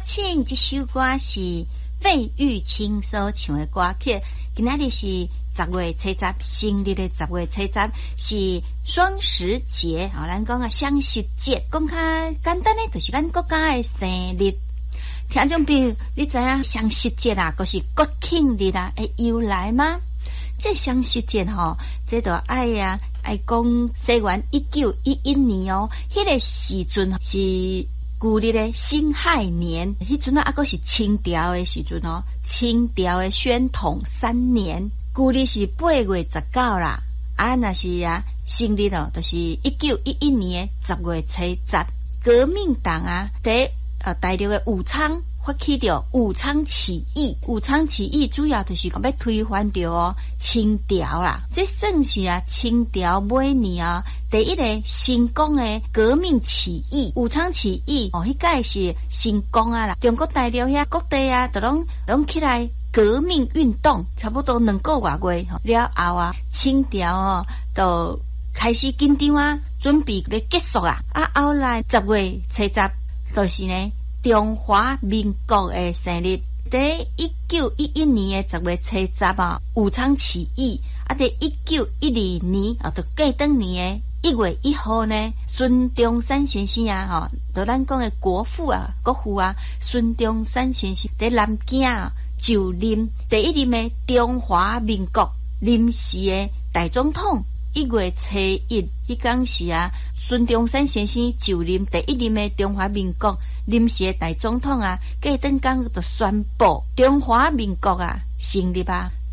请这首歌是费玉清所唱的歌曲。今仔日是10月初10，新历的10月初10是双十节。咱讲啊双十节，讲较简单的就是咱国家的生日。听众朋友，你知影双十节啊，就是国庆日啊的由来吗？这双十节这就爱讲西元1911年哦，迄个时阵是旧历的辛亥年，迄阵还是清朝的时阵哦，清朝的宣统3年，旧历是8月19啦，那是新历就是1911年的10月初10。革命党在大陆的武昌发起着武昌起义，武昌起义主要就是要推翻着清朝啦。这算是清朝每年第一个成功的革命起义。武昌起义迄届是成功啦，中国大陆遐各地都拢起来革命运动，差不多2个月了后清朝就开始紧张准备要结束啦。后来10月初10就是呢中华民国的生日，在1911年的10月初10武昌起义，在1912年就过当年的1月1号呢，孙中山先生就咱讲的国父孙中山先生在南京就任第一任的中华民国临时的大总统。1月初1，迄天是孙中山先生就任第一任的中华民国临时的大总统过当天就宣布中华民国成立